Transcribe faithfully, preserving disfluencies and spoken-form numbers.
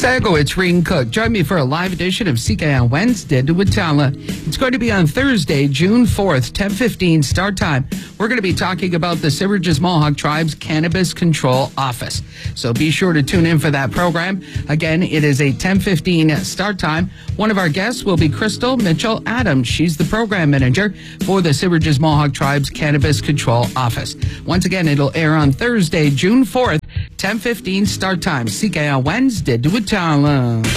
Sago, it's Reen Cook. Join me for a live edition of C K on Wednesday to Watala. It's going to be on Thursday, June fourth, ten fifteen start time. We're going to be talking about the Siverages Mohawk Tribe's Cannabis Control Office. So be sure to tune in for that program. Again, it is a ten fifteen start time. One of our guests will be Crystal Mitchell Adams. She's the program manager for the Siverages Mohawk Tribe's Cannabis Control Office. Once again, it'll air on Thursday, June fourth, ten fifteen start time. C K on Wednesday to Watala.